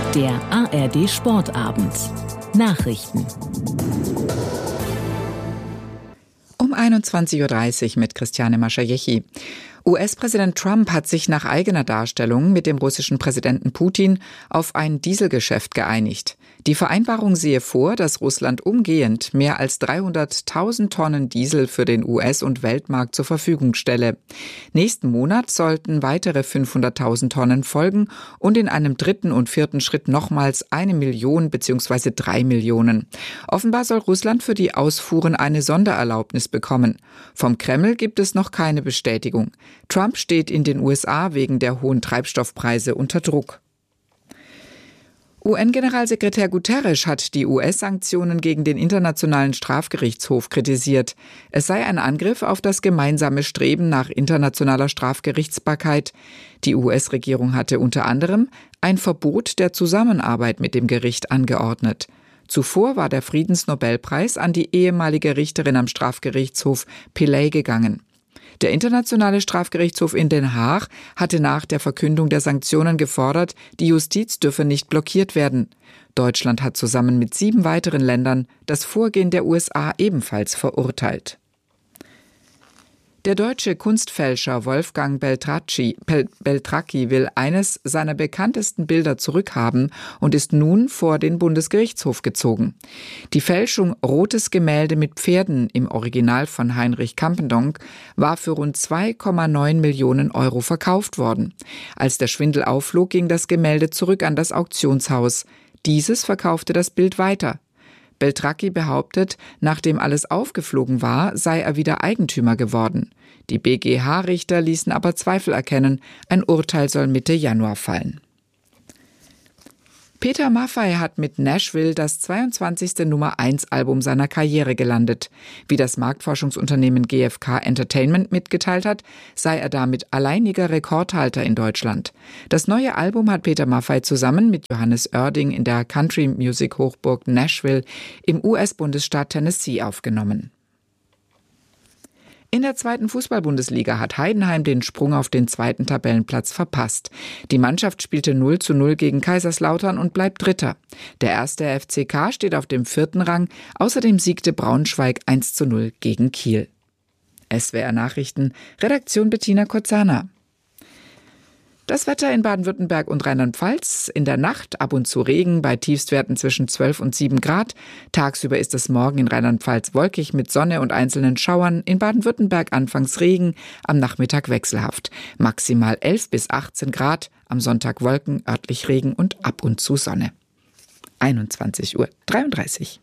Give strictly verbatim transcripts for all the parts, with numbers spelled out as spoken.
Der A R D Sportabend. Nachrichten. Um einundzwanzig Uhr dreißig mit Christiane Maschajechi. U S-Präsident Trump hat sich nach eigener Darstellung mit dem russischen Präsidenten Putin auf ein Dieselgeschäft geeinigt. Die Vereinbarung sehe vor, dass Russland umgehend mehr als dreihunderttausend Tonnen Diesel für den U S- und Weltmarkt zur Verfügung stelle. Nächsten Monat sollten weitere fünfhunderttausend Tonnen folgen und in einem dritten und vierten Schritt nochmals eine Million bzw. drei Millionen. Offenbar soll Russland für die Ausfuhren eine Sondererlaubnis bekommen. Vom Kreml gibt es noch keine Bestätigung. Trump steht in den U S A wegen der hohen Treibstoffpreise unter Druck. U N-Generalsekretär Guterres hat die U S-Sanktionen gegen den Internationalen Strafgerichtshof kritisiert. Es sei ein Angriff auf das gemeinsame Streben nach internationaler Strafgerichtsbarkeit. Die U S-Regierung hatte unter anderem ein Verbot der Zusammenarbeit mit dem Gericht angeordnet. Zuvor war der Friedensnobelpreis an die ehemalige Richterin am Strafgerichtshof Pillay gegangen. Der Internationale Strafgerichtshof in Den Haag hatte nach der Verkündung der Sanktionen gefordert, die Justiz dürfe nicht blockiert werden. Deutschland hat zusammen mit sieben weiteren Ländern das Vorgehen der U S A ebenfalls verurteilt. Der deutsche Kunstfälscher Wolfgang Beltracchi, Beltracchi will eines seiner bekanntesten Bilder zurückhaben und ist nun vor den Bundesgerichtshof gezogen. Die Fälschung Rotes Gemälde mit Pferden im Original von Heinrich Campendonck war für rund zwei Komma neun Millionen Euro verkauft worden. Als der Schwindel aufflog, ging das Gemälde zurück an das Auktionshaus. Dieses verkaufte das Bild weiter. Beltracchi behauptet, nachdem alles aufgeflogen war, sei er wieder Eigentümer geworden. Die B G H-Richter ließen aber Zweifel erkennen. Ein Urteil soll Mitte Januar fallen. Peter Maffay hat mit Nashville das zweiundzwanzigste Nummer eins Album seiner Karriere gelandet. Wie das Marktforschungsunternehmen G F K Entertainment mitgeteilt hat, sei er damit alleiniger Rekordhalter in Deutschland. Das neue Album hat Peter Maffay zusammen mit Johannes Oerding in der Country-Music-Hochburg Nashville im U S-Bundesstaat Tennessee aufgenommen. In der zweiten Fußball-Bundesliga hat Heidenheim den Sprung auf den zweiten Tabellenplatz verpasst. Die Mannschaft spielte null zu null gegen Kaiserslautern und bleibt Dritter. Der erste F C K steht auf dem vierten Rang. Außerdem siegte Braunschweig eins zu null gegen Kiel. S W R Nachrichten, Redaktion Bettina Kozana. Das Wetter in Baden-Württemberg und Rheinland-Pfalz. In der Nacht ab und zu Regen bei Tiefstwerten zwischen zwölf und sieben Grad. Tagsüber ist es morgen in Rheinland-Pfalz wolkig mit Sonne und einzelnen Schauern. In Baden-Württemberg anfangs Regen, am Nachmittag wechselhaft. Maximal elf bis achtzehn Grad. Am Sonntag Wolken, örtlich Regen und ab und zu Sonne. einundzwanzig Uhr dreiunddreißig.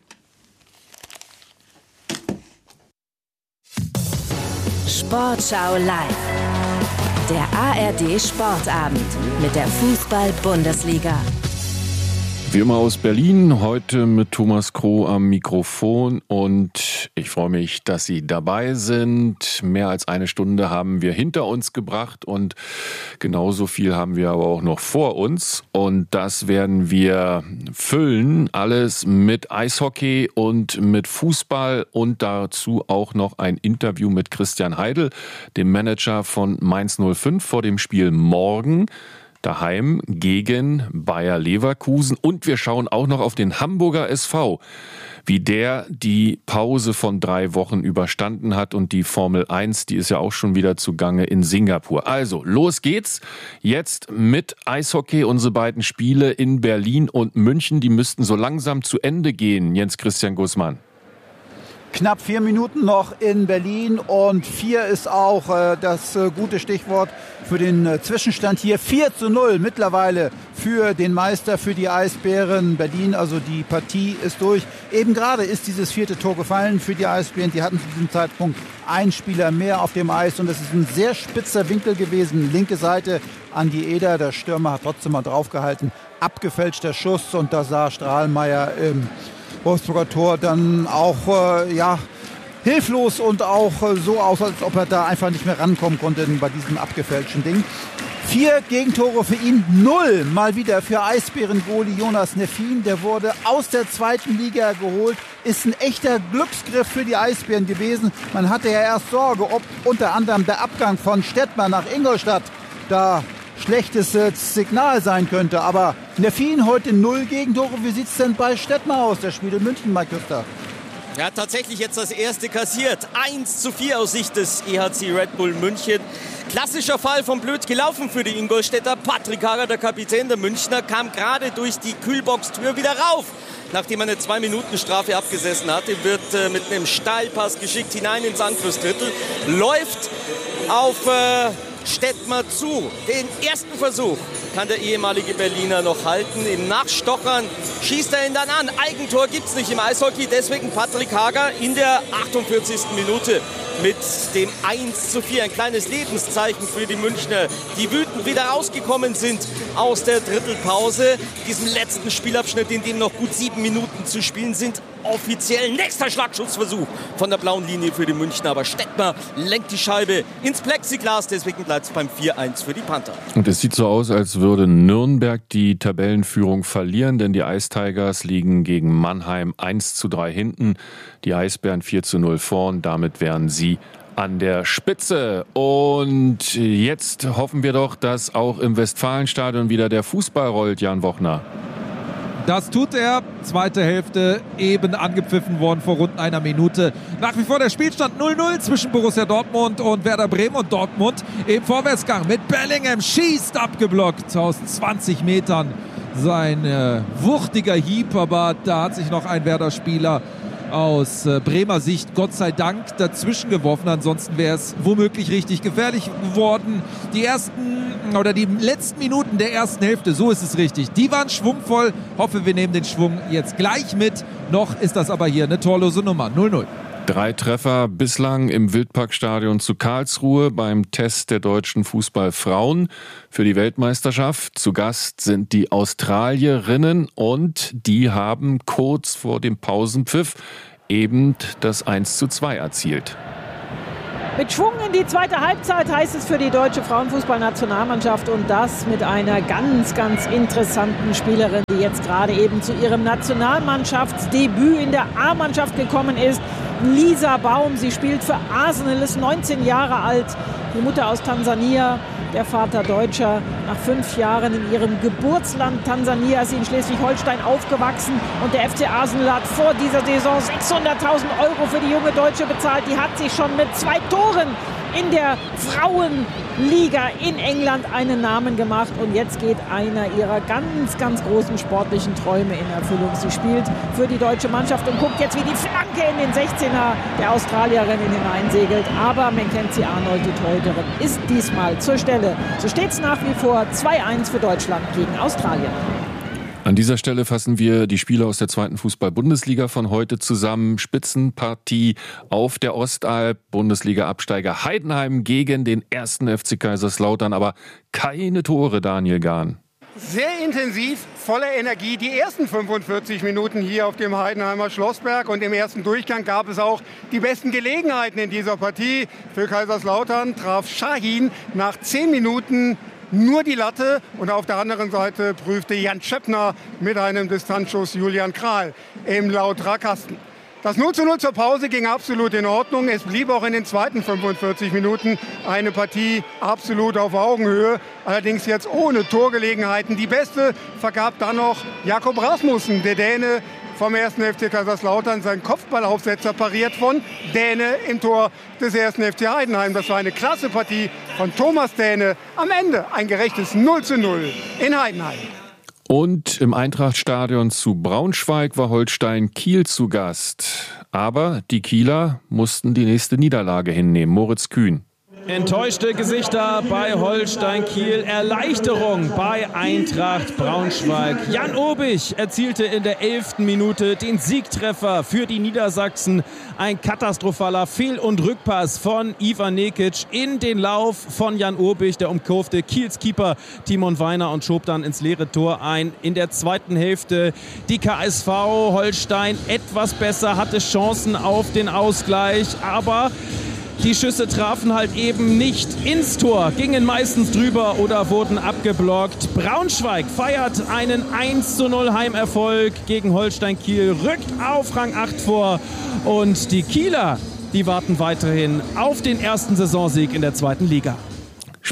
Sportschau live. Der A R D Sportabend mit der Fußball-Bundesliga. Wie immer aus Berlin, heute mit Thomas Kroh am Mikrofon und ich freue mich, dass Sie dabei sind. Mehr als eine Stunde haben wir hinter uns gebracht und genauso viel haben wir aber auch noch vor uns und das werden wir füllen, alles mit Eishockey und mit Fußball und dazu auch noch ein Interview mit Christian Heidel, dem Manager von Mainz null fünf vor dem Spiel morgen. Daheim gegen Bayer Leverkusen und wir schauen auch noch auf den Hamburger S V, wie der die Pause von drei Wochen überstanden hat und die Formel eins, die ist ja auch schon wieder zugange in Singapur. Also, los geht's jetzt mit Eishockey, unsere beiden Spiele in Berlin und München, die müssten so langsam zu Ende gehen, Jens Christian Gußmann. Knapp vier Minuten noch in Berlin und vier ist auch äh, das äh, gute Stichwort für den äh, Zwischenstand hier. vier zu null mittlerweile für den Meister, für die Eisbären Berlin. Also die Partie ist durch. Eben gerade ist dieses vierte Tor gefallen für die Eisbären. Die hatten zu diesem Zeitpunkt einen Spieler mehr auf dem Eis und es ist ein sehr spitzer Winkel gewesen. Linke Seite an die Eder. Der Stürmer hat trotzdem mal draufgehalten. Abgefälschter Schuss und da sah Strahlmeier im Wolfsburger Tor dann auch äh, ja, hilflos und auch äh, so aus, als ob er da einfach nicht mehr rankommen konnte bei diesem abgefälschten Ding. Vier Gegentore für ihn, null mal wieder für Eisbären-Goalie Jonas Neffin. Der wurde aus der zweiten Liga geholt, ist ein echter Glücksgriff für die Eisbären gewesen. Man hatte ja erst Sorge, ob unter anderem der Abgang von Stettmann nach Ingolstadt da schlechtes äh, Signal sein könnte. Aber Nervin heute null Gegentore. Wie sieht es denn bei Stettmar aus, der spielt in München, Mike Küster? Er hat tatsächlich jetzt das erste kassiert. eins zu vier aus Sicht des E H C Red Bull München. Klassischer Fall von blöd gelaufen für die Ingolstädter. Patrick Hager, der Kapitän der Münchner, kam gerade durch die Kühlbox-Tür wieder rauf. Nachdem er eine zwei Minuten Strafe abgesessen hatte, wird äh, mit einem Steilpass geschickt hinein ins Angriffsdrittel. Läuft auf äh, Stettmar zu. Den ersten Versuch kann der ehemalige Berliner noch halten. Im Nachstochern schießt er ihn dann an. Eigentor gibt es nicht im Eishockey. Deswegen Patrick Hager in der achtundvierzigsten Minute mit dem eins zu vier. Ein kleines Lebenszeichen für die Münchner, die wütend wieder rausgekommen sind aus der Drittelpause. Diesem letzten Spielabschnitt, in dem noch gut sieben Minuten zu spielen sind, offiziell nächster Schlagschussversuch von der blauen Linie für die Münchner. Aber Stettmar lenkt die Scheibe ins Plexiglas, deswegen bleibt es beim vier eins für die Panther. Und es sieht so aus, als würde Nürnberg die Tabellenführung verlieren, denn die Ice Tigers liegen gegen Mannheim eins zu drei hinten, die Eisbären vier zu null vorn, damit wären sie an der Spitze. Und jetzt hoffen wir doch, dass auch im Westfalenstadion wieder der Fußball rollt, Jan Wochner. Das tut er. Zweite Hälfte eben angepfiffen worden vor rund einer Minute. Nach wie vor der Spielstand null null zwischen Borussia Dortmund und Werder Bremen. Und Dortmund im Vorwärtsgang mit Bellingham. Schießt abgeblockt aus zwanzig Metern. Sein äh, wuchtiger Hieb, aber da hat sich noch ein Werder-Spieler aus äh, Bremer Sicht Gott sei Dank dazwischen geworfen. Ansonsten wäre es womöglich richtig gefährlich geworden. Die ersten oder die letzten Minuten der ersten Hälfte, so ist es richtig, die waren schwungvoll. Hoffe, wir nehmen den Schwung jetzt gleich mit. Noch ist das aber hier eine torlose Nummer. null null. Drei Treffer bislang im Wildparkstadion zu Karlsruhe beim Test der deutschen Fußballfrauen für die Weltmeisterschaft. Zu Gast sind die Australierinnen und die haben kurz vor dem Pausenpfiff eben das eins zu zwei erzielt. Mit Schwung in die zweite Halbzeit heißt es für die deutsche Frauenfußballnationalmannschaft und das mit einer ganz, ganz interessanten Spielerin, die jetzt gerade eben zu ihrem Nationalmannschaftsdebüt in der A-Mannschaft gekommen ist. Lisa Baum, sie spielt für Arsenal, ist neunzehn Jahre alt, die Mutter aus Tansania, der Vater Deutscher. Nach fünf Jahren in ihrem Geburtsland Tansania ist sie in Schleswig-Holstein aufgewachsen und der F C Arsenal hat vor dieser Saison sechshunderttausend Euro für die junge Deutsche bezahlt. Die hat sich schon mit zwei Toren in der Frauenliga in England einen Namen gemacht und jetzt geht einer ihrer ganz, ganz großen sportlichen Träume in Erfüllung. Sie spielt für die deutsche Mannschaft und guckt jetzt, wie die Flanke in den sechzehner der Australierin hineinsegelt. Aber Mackenzie Arnold, die Torhüterin, ist diesmal zur Stelle. So steht es nach wie vor zwei eins für Deutschland gegen Australien. An dieser Stelle fassen wir die Spiele aus der zweiten Fußball-Bundesliga von heute zusammen. Spitzenpartie auf der Ostalb, Bundesliga-Absteiger Heidenheim gegen den ersten F C Kaiserslautern, aber keine Tore, Daniel Gahn. Sehr intensiv, voller Energie. Die ersten fünfundvierzig Minuten hier auf dem Heidenheimer Schlossberg und im ersten Durchgang gab es auch die besten Gelegenheiten in dieser Partie. Für Kaiserslautern traf Shahin nach zehn Minuten nur die Latte und auf der anderen Seite prüfte Jan Schöppner mit einem Distanzschuss Julian Kral im Lauterer Kasten. Das null zu null zur Pause ging absolut in Ordnung. Es blieb auch in den zweiten fünfundvierzig Minuten eine Partie absolut auf Augenhöhe. Allerdings jetzt ohne Torgelegenheiten. Die beste vergab dann noch Jakob Rasmussen, der Däne vom ersten F C Kaiserslautern. Sein Kopfballaufsetzer pariert von Däne im Tor des ersten F C Heidenheim. Das war eine klasse Partie von Thomas Däne. Am Ende ein gerechtes null zu null in Heidenheim. Und im Eintrachtstadion zu Braunschweig war Holstein Kiel zu Gast. Aber die Kieler mussten die nächste Niederlage hinnehmen. Moritz Kühn. Enttäuschte Gesichter bei Holstein Kiel, Erleichterung bei Eintracht Braunschweig. Jan Obich erzielte in der elften Minute den Siegtreffer für die Niedersachsen. Ein katastrophaler Fehl- und Rückpass von Ivan Nekic in den Lauf von Jan Obich. Der umkurfte Kiels Keeper Timon Weiner und schob dann ins leere Tor ein. In der zweiten Hälfte die K S V Holstein etwas besser, hatte Chancen auf den Ausgleich, aber die Schüsse trafen halt eben nicht ins Tor, gingen meistens drüber oder wurden abgeblockt. Braunschweig feiert einen eins zu null Heimerfolg gegen Holstein Kiel, rückt auf Rang acht vor und die Kieler, die warten weiterhin auf den ersten Saisonsieg in der zweiten Liga.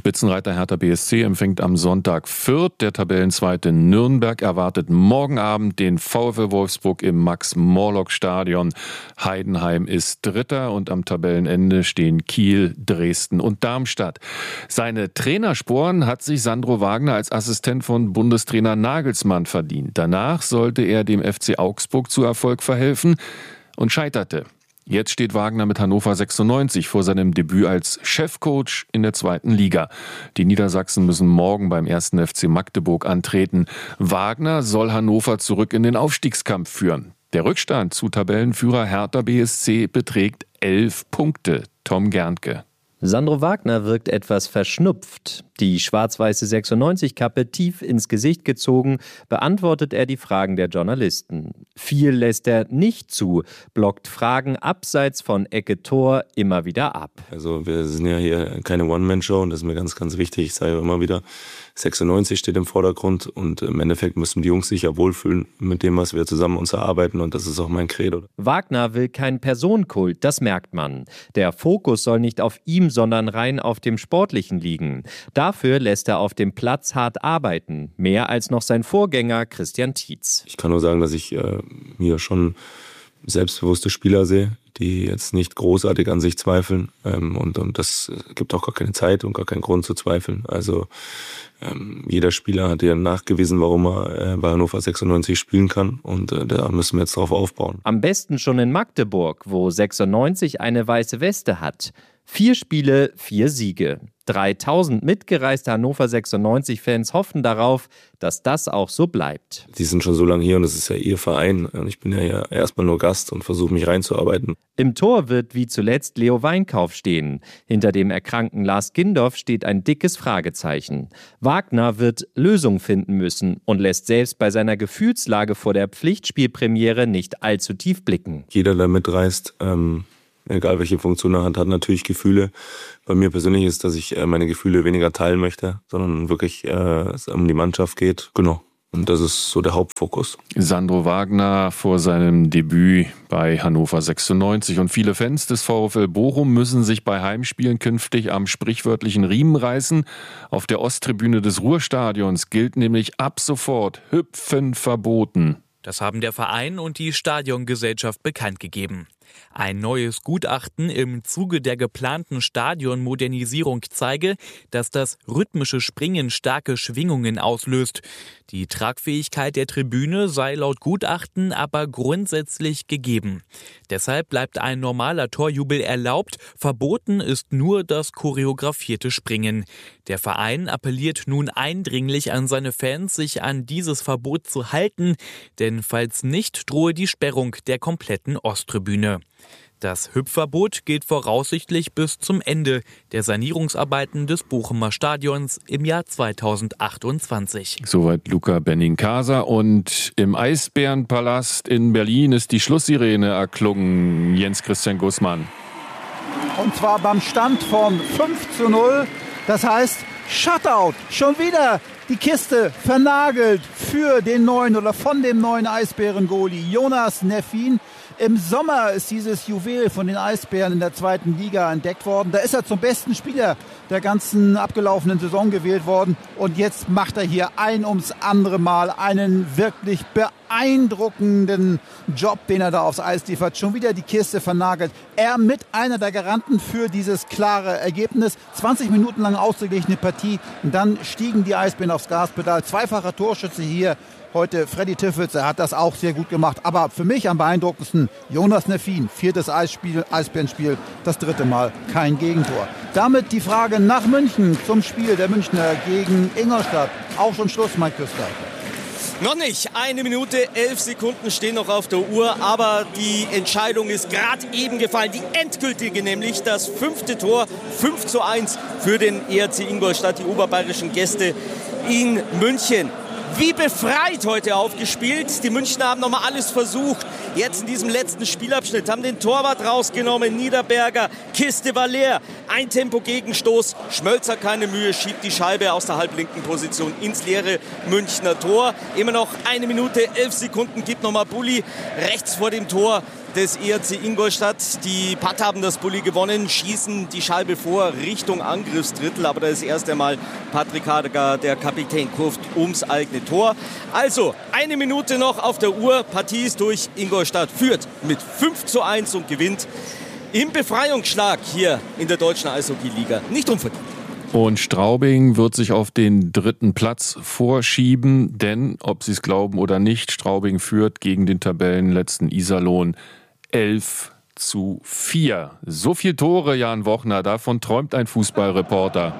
Spitzenreiter Hertha B S C empfängt am Sonntag Fürth. Der Tabellenzweite Nürnberg erwartet morgen Abend den VfL Wolfsburg im Max-Morlock-Stadion. Heidenheim ist Dritter und am Tabellenende stehen Kiel, Dresden und Darmstadt. Seine Trainersporen hat sich Sandro Wagner als Assistent von Bundestrainer Nagelsmann verdient. Danach sollte er dem F C Augsburg zu Erfolg verhelfen und scheiterte. Jetzt steht Wagner mit Hannover sechsundneunzig vor seinem Debüt als Chefcoach in der zweiten Liga. Die Niedersachsen müssen morgen beim ersten F C Magdeburg antreten. Wagner soll Hannover zurück in den Aufstiegskampf führen. Der Rückstand zu Tabellenführer Hertha B S C beträgt elf Punkte. Tom Gerntke. Sandro Wagner wirkt etwas verschnupft. Die schwarz-weiße sechsundneunzig-Kappe tief ins Gesicht gezogen, beantwortet er die Fragen der Journalisten. Viel lässt er nicht zu, blockt Fragen abseits von Ecke-Tor immer wieder ab. Also wir sind ja hier keine One-Man-Show und das ist mir ganz, ganz wichtig. Ich sage immer wieder, sechsundneunzig steht im Vordergrund und im Endeffekt müssen die Jungs sich ja wohlfühlen mit dem, was wir zusammen uns erarbeiten und das ist auch mein Credo. Wagner will keinen Personenkult, das merkt man. Der Fokus soll nicht auf ihm, sondern rein auf dem Sportlichen liegen. Dafür lässt er auf dem Platz hart arbeiten, mehr als noch sein Vorgänger Christian Tietz. Ich kann nur sagen, dass ich äh, hier schon selbstbewusste Spieler sehe, die jetzt nicht großartig an sich zweifeln ähm, und, und das gibt auch gar keine Zeit und gar keinen Grund zu zweifeln. Also ähm, jeder Spieler hat ja nachgewiesen, warum er äh, bei Hannover sechsundneunzig spielen kann und äh, da müssen wir jetzt drauf aufbauen. Am besten schon in Magdeburg, wo sechsundneunzig eine weiße Weste hat. Vier Spiele, vier Siege. dreitausend mitgereiste Hannover sechsundneunzig-Fans hoffen darauf, dass das auch so bleibt. Die sind schon so lange hier und es ist ja ihr Verein. Und ich bin ja hier erstmal nur Gast und versuche mich reinzuarbeiten. Im Tor wird wie zuletzt Leo Weinkauf stehen. Hinter dem erkrankten Lars Gindorf steht ein dickes Fragezeichen. Wagner wird Lösungen finden müssen und lässt selbst bei seiner Gefühlslage vor der Pflichtspielpremiere nicht allzu tief blicken. Jeder, der mitreist, ähm egal welche Funktion er hat, hat natürlich Gefühle. Bei mir persönlich ist, dass ich meine Gefühle weniger teilen möchte, sondern wirklich äh, es um die Mannschaft geht. Genau. Und das ist so der Hauptfokus. Sandro Wagner vor seinem Debüt bei Hannover sechsundneunzig. Und viele Fans des VfL Bochum müssen sich bei Heimspielen künftig am sprichwörtlichen Riemen reißen. Auf der Osttribüne des Ruhrstadions gilt nämlich ab sofort Hüpfen verboten. Das haben der Verein und die Stadiongesellschaft bekannt gegeben. Ein neues Gutachten im Zuge der geplanten Stadionmodernisierung zeige, dass das rhythmische Springen starke Schwingungen auslöst. Die Tragfähigkeit der Tribüne sei laut Gutachten aber grundsätzlich gegeben. Deshalb bleibt ein normaler Torjubel erlaubt, verboten ist nur das choreografierte Springen. Der Verein appelliert nun eindringlich an seine Fans, sich an dieses Verbot zu halten, denn falls nicht, drohe die Sperrung der kompletten Osttribüne. Das Hüpfverbot gilt voraussichtlich bis zum Ende der Sanierungsarbeiten des Bochumer Stadions im Jahr zweitausendachtundzwanzig. Soweit Luca Benincasa. Und im Eisbärenpalast in Berlin ist die Schlusssirene erklungen. Jens Christian Gußmann. Und zwar beim Stand von fünf zu null. Das heißt Shutout. Schon wieder die Kiste vernagelt für den neuen oder von dem neuen Eisbären-Goalie Jonas Neffin. Im Sommer ist dieses Juwel von den Eisbären in der zweiten Liga entdeckt worden. Da ist er zum besten Spieler der ganzen abgelaufenen Saison gewählt worden. Und jetzt macht er hier ein ums andere Mal einen wirklich beeindruckenden Job, den er da aufs Eis liefert. Schon wieder die Kiste vernagelt. Er mit einer der Garanten für dieses klare Ergebnis. zwanzig Minuten lang ausgeglichene Partie. Und dann stiegen die Eisbären aufs Gaspedal. Zweifacher Torschütze hier. Heute Freddy Tiffels, er hat das auch sehr gut gemacht. Aber für mich am beeindruckendsten Jonas Neffin. Viertes Eisspiel, Eisbärenspiel, das dritte Mal kein Gegentor. Damit die Frage nach München zum Spiel der Münchner gegen Ingolstadt. Auch schon Schluss, Mike Küster. Noch nicht. Eine Minute, elf Sekunden stehen noch auf der Uhr. Aber die Entscheidung ist gerade eben gefallen. Die endgültige, nämlich das fünfte Tor. fünf zu eins für den E R C Ingolstadt, die oberbayerischen Gäste in München. Wie befreit heute aufgespielt. Die Münchner haben nochmal alles versucht. Jetzt in diesem letzten Spielabschnitt haben den Torwart rausgenommen. Niederberger, Kiste war leer. Ein Tempo-Gegenstoß. Schmölzer keine Mühe, schiebt die Scheibe aus der halblinken Position ins leere Münchner Tor. Immer noch eine Minute, elf Sekunden gibt nochmal Bulli rechts vor dem Tor. des E H C Ingolstadt. Die Patt haben das Bulli gewonnen, schießen die Scheibe vor Richtung Angriffsdrittel. Aber da ist erst einmal Patrick Hager, der Kapitän, kurft ums eigene Tor. Also eine Minute noch auf der Uhr. Partie ist durch. Ingolstadt führt mit fünf zu eins und gewinnt im Befreiungsschlag hier in der deutschen Eishockey-Liga. Nicht unverdient. Und Straubing wird sich auf den dritten Platz vorschieben, denn, ob Sie es glauben oder nicht, Straubing führt gegen den Tabellenletzten Iserlohn elf zu vier. So viel Tore, Jan Wochner, davon träumt ein Fußballreporter.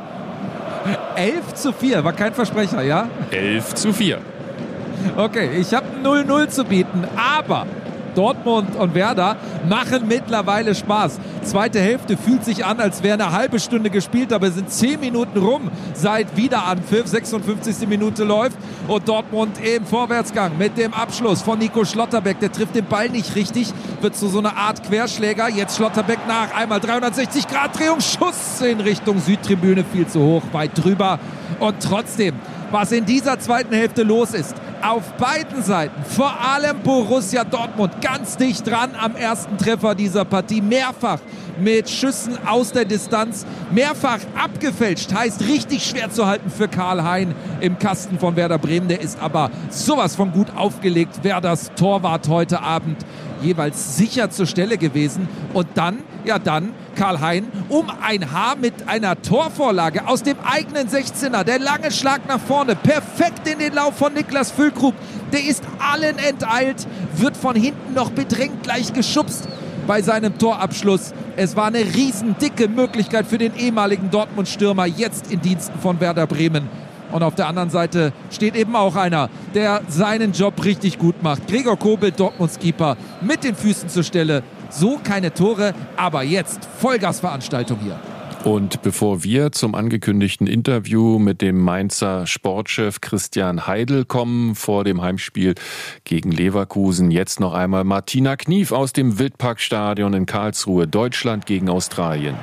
elf zu vier, war kein Versprecher, ja? elf zu vier. Okay, ich habe null null zu bieten, aber Dortmund und Werder machen mittlerweile Spaß. Zweite Hälfte fühlt sich an, als wäre eine halbe Stunde gespielt, aber es sind zehn Minuten rum seit Wiederanpfiff. sechsundfünfzigste Minute läuft und Dortmund im Vorwärtsgang mit dem Abschluss von Nico Schlotterbeck. Der trifft den Ball nicht richtig, wird zu so einer Art Querschläger. Jetzt Schlotterbeck nach, einmal dreihundertsechzig Grad Drehung, Schuss in Richtung Südtribüne, viel zu hoch, weit drüber. Und trotzdem, was in dieser zweiten Hälfte los ist, auf beiden Seiten, vor allem Borussia Dortmund, ganz dicht dran am ersten Treffer dieser Partie, mehrfach mit Schüssen aus der Distanz, mehrfach abgefälscht, heißt richtig schwer zu halten für Karl Hein im Kasten von Werder Bremen, der ist aber sowas von gut aufgelegt, Werders Torwart heute Abend jeweils sicher zur Stelle gewesen und dann, ja dann, Karl Hein um ein Haar mit einer Torvorlage aus dem eigenen sechzehner. Der lange Schlag nach vorne, perfekt in den Lauf von Niklas Füllkrug. Der ist allen enteilt, wird von hinten noch bedrängt gleich geschubst bei seinem Torabschluss. Es war eine riesen dicke Möglichkeit für den ehemaligen Dortmund-Stürmer, jetzt in Diensten von Werder Bremen. Und auf der anderen Seite steht eben auch einer, der seinen Job richtig gut macht. Gregor Kobel, Dortmunds Keeper, mit den Füßen zur Stelle. So keine Tore, aber jetzt Vollgasveranstaltung hier. Und bevor wir zum angekündigten Interview mit dem Mainzer Sportchef Christian Heidel kommen vor dem Heimspiel gegen Leverkusen, jetzt noch einmal Martina Knief aus dem Wildparkstadion in Karlsruhe, Deutschland gegen Australien.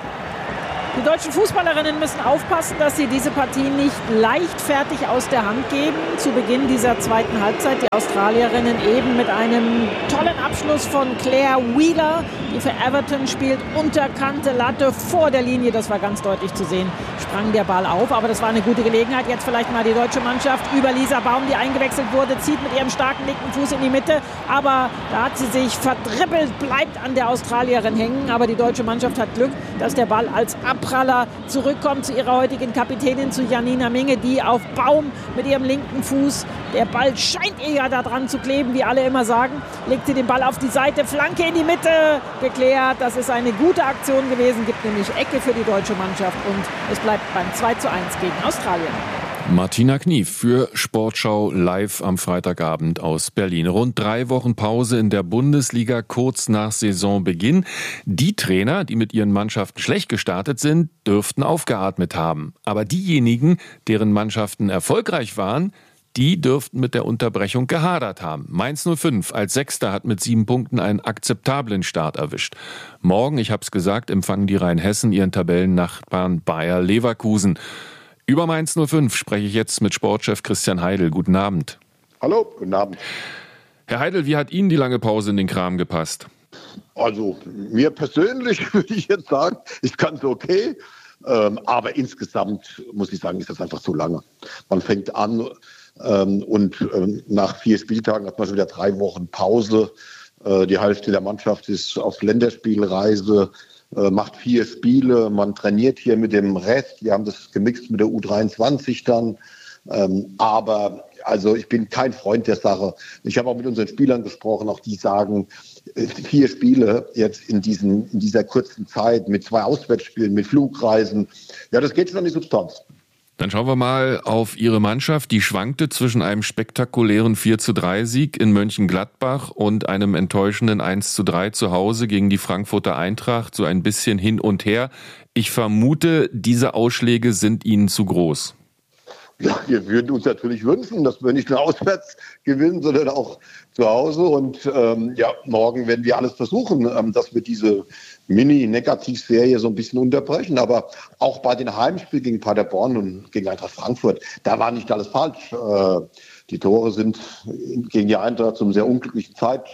Die deutschen Fußballerinnen müssen aufpassen, dass sie diese Partie nicht leichtfertig aus der Hand geben. Zu Beginn dieser zweiten Halbzeit die Australierinnen eben mit einem tollen Abschluss von Claire Wheeler, die für Everton spielt, Unterkante Latte vor der Linie, das war ganz deutlich zu sehen, sprang der Ball auf, aber das war eine gute Gelegenheit. Jetzt vielleicht mal die deutsche Mannschaft über Lisa Baum, die eingewechselt wurde, zieht mit ihrem starken linken Fuß in die Mitte, aber da hat sie sich verdribbelt, bleibt an der Australierin hängen, aber die deutsche Mannschaft hat Glück, dass der Ball als Abpraller zurückkommt zu ihrer heutigen Kapitänin, zu Janina Minge, die auf Baum mit ihrem linken Fuß, der Ball scheint ihr ja da dran zu kleben, wie alle immer sagen, legt sie den Ball auf die Seite, Flanke in die Mitte, geklärt, das ist eine gute Aktion gewesen, gibt nämlich Ecke für die deutsche Mannschaft und es bleibt beim zwei zu eins gegen Australien. Martina Knief für Sportschau live am Freitagabend aus Berlin. Rund drei Wochen Pause in der Bundesliga kurz nach Saisonbeginn. Die Trainer, die mit ihren Mannschaften schlecht gestartet sind, dürften aufgeatmet haben. Aber diejenigen, deren Mannschaften erfolgreich waren, die dürften mit der Unterbrechung gehadert haben. Mainz null fünf als Sechster hat mit sieben Punkten einen akzeptablen Start erwischt. Morgen, ich habe es gesagt, empfangen die Rheinhessen ihren Tabellennachbarn Bayer Leverkusen. Über Mainz null fünf spreche ich jetzt mit Sportchef Christian Heidel. Guten Abend. Hallo, guten Abend. Herr Heidel, wie hat Ihnen die lange Pause in den Kram gepasst? Also mir persönlich würde ich jetzt sagen, ist ganz okay. Ähm, aber insgesamt muss ich sagen, ist das einfach zu lange. Man fängt an ähm, und ähm, nach vier Spieltagen hat man schon wieder drei Wochen Pause. Äh, die Hälfte der Mannschaft ist auf Länderspielreise. Macht vier Spiele, man trainiert hier mit dem Rest, wir haben das gemixt mit der U dreiundzwanzig dann, ähm, aber also ich bin kein Freund der Sache. Ich habe auch mit unseren Spielern gesprochen, auch die sagen, vier Spiele jetzt in, diesen, in dieser kurzen Zeit mit zwei Auswärtsspielen, mit Flugreisen, ja, das geht schon an die Substanz. Dann schauen wir mal auf Ihre Mannschaft. Die schwankte zwischen einem spektakulären vier zu drei Sieg in Mönchengladbach und einem enttäuschenden eins zu drei zu Hause gegen die Frankfurter Eintracht. So ein bisschen hin und her. Ich vermute, diese Ausschläge sind Ihnen zu groß. Ja, wir würden uns natürlich wünschen, dass wir nicht nur auswärts gewinnen, sondern auch zu Hause. Und ähm, ja, morgen werden wir alles versuchen, ähm, dass wir diese Mini-Negativserie so ein bisschen unterbrechen. Aber auch bei den Heimspielen gegen Paderborn und gegen Eintracht Frankfurt, da war nicht alles falsch. Äh, die Tore sind gegen die Eintracht zum sehr unglücklichen Zeitpunkt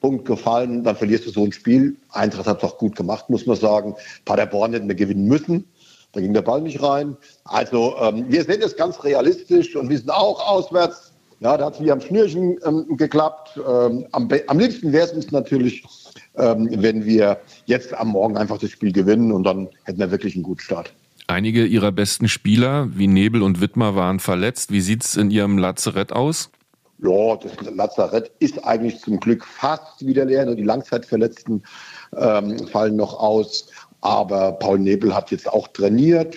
Punkt gefallen, dann verlierst du so ein Spiel. Eintracht hat es auch gut gemacht, muss man sagen. Paderborn hätten wir gewinnen müssen. Da ging der Ball nicht rein. Also ähm, wir sehen das ganz realistisch und wir sind auch auswärts. Ja, da hat es wie am Schnürchen ähm, geklappt. Ähm, am, am liebsten wäre es uns natürlich, ähm, wenn wir jetzt am Morgen einfach das Spiel gewinnen und dann hätten wir wirklich einen guten Start. Einige ihrer besten Spieler, wie Nebel und Wittmer, waren verletzt. Wie sieht es in ihrem Lazarett aus? Ja, das Lazarett ist eigentlich zum Glück fast wieder leer. Nur die Langzeitverletzten ähm, fallen noch aus. Aber Paul Nebel hat jetzt auch trainiert.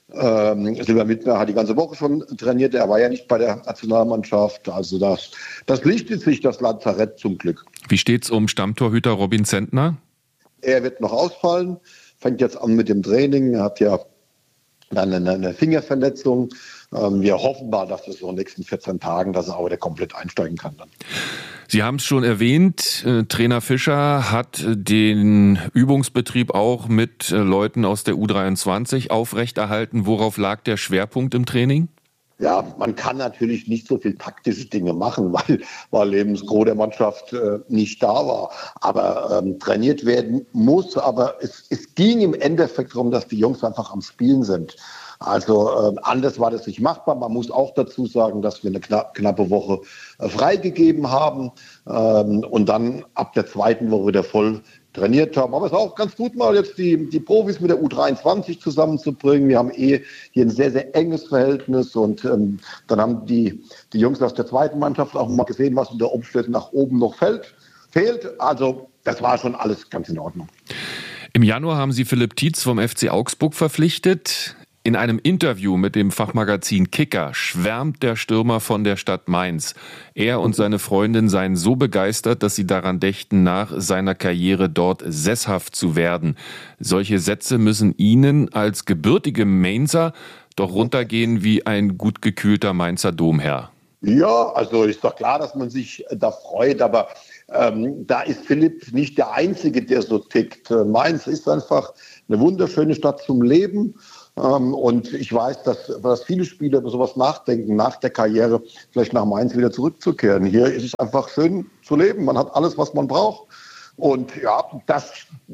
Ähm, Silber Wittmer hat die ganze Woche schon trainiert. Er war ja nicht bei der Nationalmannschaft. Also das, das lichtet sich, das Lazarett, zum Glück. Wie steht's um Stammtorhüter Robin Zentner? Er wird noch ausfallen. Fängt jetzt an mit dem Training. Er hat ja dann eine, eine Fingerverletzung. Ähm, wir hoffen mal, dass es so in den nächsten vierzehn Tagen, dass er auch wieder komplett einsteigen kann dann. Sie haben es schon erwähnt, äh, Trainer Fischer hat den Übungsbetrieb auch mit äh, Leuten aus der U dreiundzwanzig aufrechterhalten. Worauf lag der Schwerpunkt im Training? Ja, man kann natürlich nicht so viel taktische Dinge machen, weil, weil eben das Gros der Mannschaft äh, nicht da war. Aber ähm, trainiert werden muss. Aber es, es ging im Endeffekt darum, dass die Jungs einfach am Spielen sind. Also äh, anders war das nicht machbar. Man muss auch dazu sagen, dass wir eine knapp, knappe Woche äh, freigegeben haben ähm, und dann ab der zweiten Woche wieder voll trainiert haben. Aber es ist auch ganz gut, mal jetzt die, die Profis mit der U dreiundzwanzig zusammenzubringen. Wir haben eh hier ein sehr, sehr enges Verhältnis und ähm, dann haben die, die Jungs aus der zweiten Mannschaft auch mal gesehen, was unter Umständen nach oben noch fällt, fehlt. Also das war schon alles ganz in Ordnung. Im Januar haben Sie Philipp Tietz vom F C Augsburg verpflichtet. In einem Interview mit dem Fachmagazin Kicker schwärmt der Stürmer von der Stadt Mainz. Er und seine Freundin seien so begeistert, dass sie daran dächten, nach seiner Karriere dort sesshaft zu werden. Solche Sätze müssen Ihnen als gebürtigem Mainzer doch runtergehen wie ein gut gekühlter Mainzer Domherr. Ja, also ist doch klar, dass man sich da freut, aber ähm, da ist Philipp nicht der Einzige, der so tickt. Mainz ist einfach eine wunderschöne Stadt zum Leben. Ähm, und ich weiß, dass, dass viele Spieler über sowas nachdenken, nach der Karriere vielleicht nach Mainz wieder zurückzukehren. Hier ist es einfach schön zu leben. Man hat alles, was man braucht. Und ja, das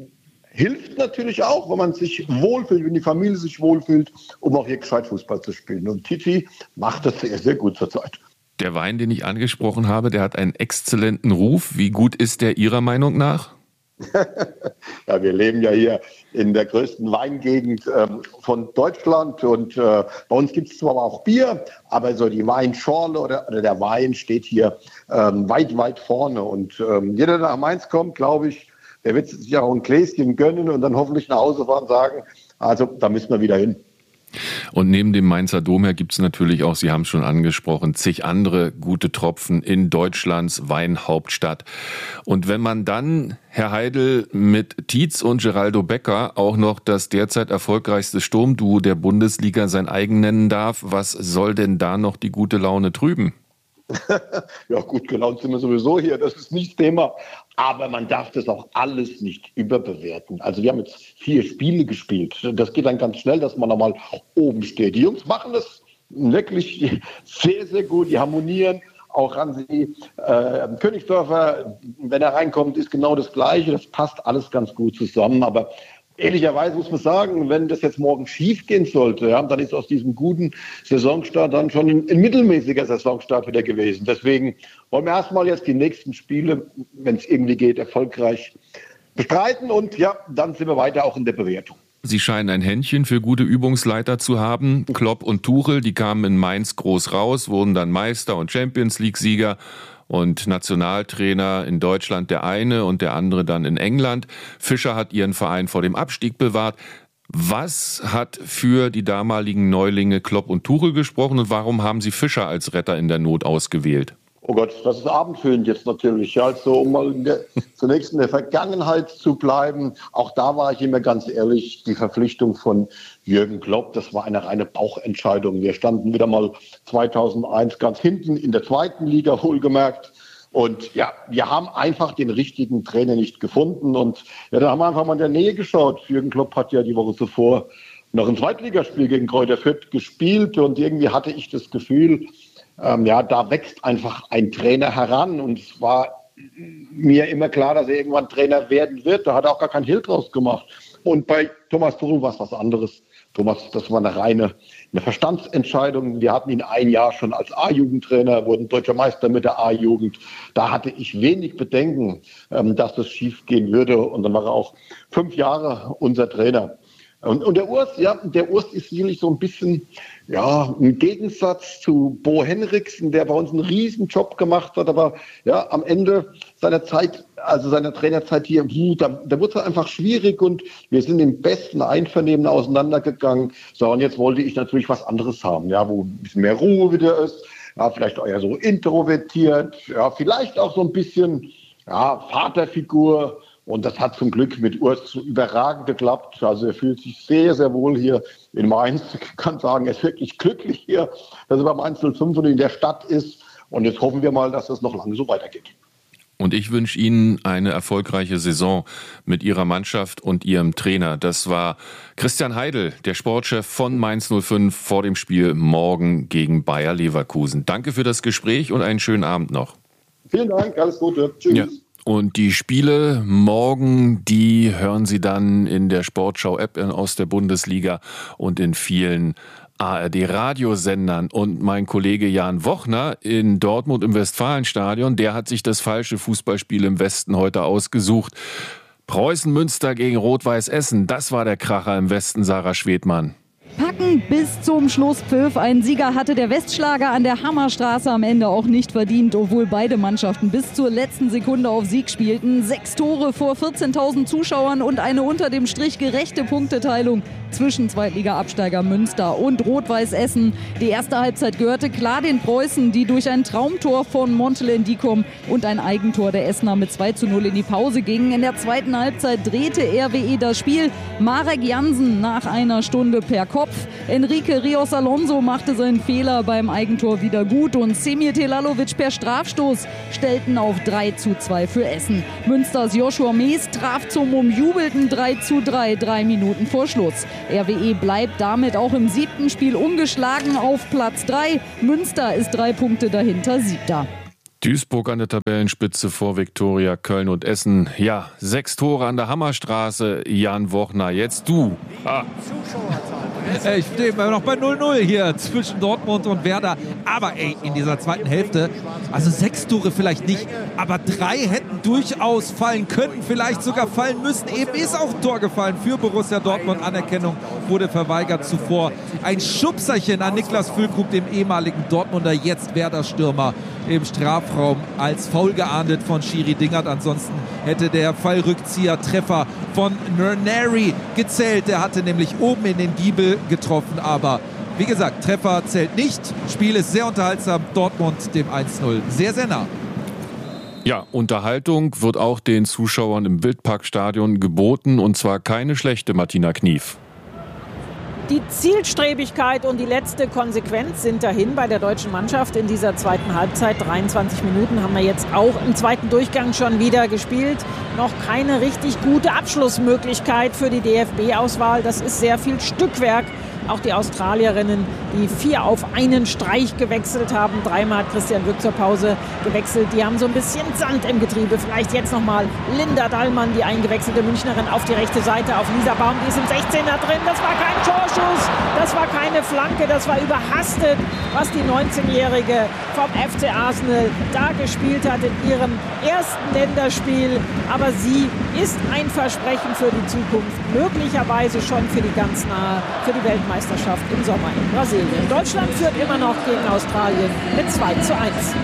hilft natürlich auch, wenn man sich wohlfühlt, wenn die Familie sich wohlfühlt, um auch hier gescheit Fußball zu spielen. Und Titi macht das sehr, sehr gut zurzeit. Der Wein, den ich angesprochen habe, der hat einen exzellenten Ruf. Wie gut ist der Ihrer Meinung nach? Ja, wir leben ja hier in der größten Weingegend ähm, von Deutschland und äh, bei uns gibt es zwar auch Bier, aber so die Weinschorle oder, oder der Wein steht hier ähm, weit, weit vorne und ähm, jeder, der nach Mainz kommt, glaube ich, der wird sich auch ein Gläschen gönnen und dann hoffentlich nach Hause fahren und sagen, also da müssen wir wieder hin. Und neben dem Mainzer Domherr gibt es natürlich auch, Sie haben es schon angesprochen, zig andere gute Tropfen in Deutschlands Weinhauptstadt. Und wenn man dann, Herr Heidel, mit Tietz und Geraldo Becker auch noch das derzeit erfolgreichste Sturmduo der Bundesliga sein eigen nennen darf, was soll denn da noch die gute Laune trüben? Ja, gut gelaunt sind wir sowieso hier, das ist nicht das Thema. Aber man darf das auch alles nicht überbewerten. Also wir haben jetzt vier Spiele gespielt. Das geht dann ganz schnell, dass man nochmal oben steht. Die Jungs machen das wirklich sehr, sehr gut. Die harmonieren. Auch Hansi äh, Königsdörfer, wenn er reinkommt, ist genau das Gleiche. Das passt alles ganz gut zusammen. Aber ehrlicherweise muss man sagen, wenn das jetzt morgen schief gehen sollte, ja, dann ist aus diesem guten Saisonstart dann schon ein, ein mittelmäßiger Saisonstart wieder gewesen. Deswegen wollen wir erstmal jetzt die nächsten Spiele, wenn es irgendwie geht, erfolgreich bestreiten und ja, dann sind wir weiter auch in der Bewertung. Sie scheinen ein Händchen für gute Übungsleiter zu haben. Klopp und Tuchel, die kamen in Mainz groß raus, wurden dann Meister und Champions-League-Sieger. Und Nationaltrainer in Deutschland der eine und der andere dann in England. Fischer hat ihren Verein vor dem Abstieg bewahrt. Was hat für die damaligen Neulinge Klopp und Tuchel gesprochen und warum haben Sie Fischer als Retter in der Not ausgewählt? Oh Gott, das ist abendfüllend jetzt natürlich. Also um mal in der, zunächst in der Vergangenheit zu bleiben, auch da war ich immer ganz ehrlich, die Verpflichtung von Jürgen Klopp, das war eine reine Bauchentscheidung. Wir standen wieder mal zweitausendeins ganz hinten in der zweiten Liga, wohlgemerkt. Und ja, wir haben einfach den richtigen Trainer nicht gefunden. Und ja, da haben wir einfach mal in der Nähe geschaut. Jürgen Klopp hat ja die Woche zuvor noch ein Zweitligaspiel gegen Kräuter Fürth gespielt. Und irgendwie hatte ich das Gefühl, Ähm, ja, da wächst einfach ein Trainer heran und es war mir immer klar, dass er irgendwann Trainer werden wird. Da hat er auch gar keinen Hehl draus gemacht. Und bei Thomas Tuchel war es was anderes. Thomas, das war eine reine eine Verstandsentscheidung. Wir hatten ihn ein Jahr schon als A-Jugendtrainer, wurden deutscher Meister mit der A-Jugend. Da hatte ich wenig Bedenken, dass das schief gehen würde. Und dann war er auch fünf Jahre unser Trainer. Und, und der Urs, ja, der Urs ist sicherlich so ein bisschen, ja, im Gegensatz zu Bo Henriksen, der bei uns einen riesen Job gemacht hat, aber ja, am Ende seiner Zeit, also seiner Trainerzeit hier, da, da wurde es einfach schwierig und wir sind im besten Einvernehmen auseinandergegangen. So, und jetzt wollte ich natürlich was anderes haben, ja, wo ein bisschen mehr Ruhe wieder ist, ja, vielleicht auch eher so introvertiert, ja, vielleicht auch so ein bisschen, ja, Vaterfigur. Und das hat zum Glück mit Urs überragend geklappt. Also er fühlt sich sehr, sehr wohl hier in Mainz. Ich kann sagen, er ist wirklich glücklich hier, dass er beim Mainz null fünf und in der Stadt ist. Und jetzt hoffen wir mal, dass es noch lange so weitergeht. Und ich wünsche Ihnen eine erfolgreiche Saison mit Ihrer Mannschaft und Ihrem Trainer. Das war Christian Heidel, der Sportchef von Mainz null fünf vor dem Spiel morgen gegen Bayer Leverkusen. Danke für das Gespräch und einen schönen Abend noch. Vielen Dank, alles Gute. Tschüss. Ja. Und die Spiele morgen, die hören Sie dann in der Sportschau-App aus der Bundesliga und in vielen A R D-Radiosendern. Und mein Kollege Jan Wochner in Dortmund im Westfalenstadion, der hat sich das falsche Fußballspiel im Westen heute ausgesucht. Preußen Münster gegen Rot-Weiß Essen, das war der Kracher im Westen, Sarah Schwedmann. Packen bis zum Schlusspfiff. Ein Sieger hatte der Westschlager an der Hammerstraße am Ende auch nicht verdient, obwohl beide Mannschaften bis zur letzten Sekunde auf Sieg spielten. Sechs Tore vor vierzehntausend Zuschauern und eine unter dem Strich gerechte Punkteteilung zwischen Zweitliga-Absteiger Münster und Rot-Weiß Essen. Die erste Halbzeit gehörte klar den Preußen, die durch ein Traumtor von Montelen Dicom und ein Eigentor der Essener mit zwei zu null in die Pause gingen. In der zweiten Halbzeit drehte R W E das Spiel. Marek Jansen nach einer Stunde per Kopf. Enrique Rios Alonso machte seinen Fehler beim Eigentor wieder gut und Semir Telalovic per Strafstoß stellten auf drei zu zwei für Essen. Münsters Joshua Mees traf zum umjubelten drei zu drei, drei Minuten vor Schluss. R W E bleibt damit auch im siebten Spiel ungeschlagen auf Platz drei. Münster ist drei Punkte dahinter, siebter. Duisburg an der Tabellenspitze vor Viktoria, Köln und Essen. Ja, sechs Tore an der Hammerstraße. Jan Wochner, jetzt du. Ah. Ich stehe immer noch bei null null hier zwischen Dortmund und Werder. Aber ey, in dieser zweiten Hälfte, also sechs Tore vielleicht nicht, aber drei hätten durchaus fallen können, vielleicht sogar fallen müssen. Eben ist auch ein Tor gefallen für Borussia Dortmund. Anerkennung wurde verweigert zuvor. Ein Schubserchen an Niklas Füllkrug, dem ehemaligen Dortmunder, jetzt Werder-Stürmer im Strafraum als faul geahndet von Schiri Dingert. Ansonsten hätte der Fallrückzieher-Treffer von Nernary gezählt. Der hatte nämlich oben in den Giebel getroffen, aber wie gesagt, Treffer zählt nicht. Spiel ist sehr unterhaltsam. Dortmund dem eins null sehr, sehr nah. Ja, Unterhaltung wird auch den Zuschauern im Wildparkstadion geboten und zwar keine schlechte, Martina Knief. Die Zielstrebigkeit und die letzte Konsequenz sind dahin bei der deutschen Mannschaft in dieser zweiten Halbzeit. dreiundzwanzig Minuten haben wir jetzt auch im zweiten Durchgang schon wieder gespielt. Noch keine richtig gute Abschlussmöglichkeit für die D F B-Auswahl. Das ist sehr viel Stückwerk. Auch die Australierinnen, die vier auf einen Streich gewechselt haben. Dreimal hat Christian Wück zur Pause gewechselt. Die haben so ein bisschen Sand im Getriebe. Vielleicht jetzt nochmal Linda Dallmann, die eingewechselte Münchnerin, auf die rechte Seite. Auf Lisa Baum, die ist im sechzehner drin. Das war kein Torschuss, das war keine Flanke, das war überhastet, was die neunzehnjährige vom F C Arsenal da gespielt hat in ihrem ersten Länderspiel. Aber sie ist ein Versprechen für die Zukunft. Möglicherweise schon für die ganz nahe, für die Weltmeisterschaft. Meisterschaft im Sommer in Brasilien. Deutschland führt immer noch gegen Australien mit zwei zu eins.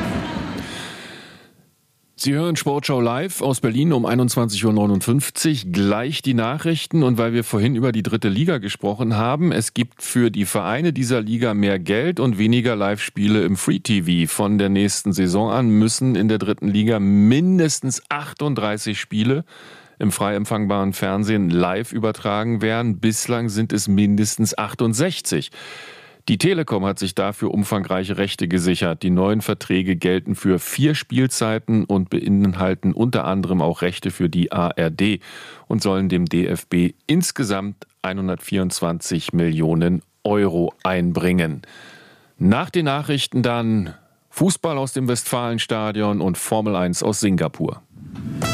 Sie hören Sportschau live aus Berlin um einundzwanzig Uhr neunundfünfzig. Gleich die Nachrichten. Und weil wir vorhin über die dritte Liga gesprochen haben, es gibt für die Vereine dieser Liga mehr Geld und weniger Live-Spiele im Free-T V. Von der nächsten Saison an müssen in der dritten Liga mindestens achtunddreißig Spiele im frei empfangbaren Fernsehen live übertragen werden. Bislang sind es mindestens achtundsechzig. Die Telekom hat sich dafür umfangreiche Rechte gesichert. Die neuen Verträge gelten für vier Spielzeiten und beinhalten unter anderem auch Rechte für die A R D und sollen dem D F B insgesamt hundertvierundzwanzig Millionen Euro einbringen. Nach den Nachrichten dann Fußball aus dem Westfalenstadion und Formel eins aus Singapur.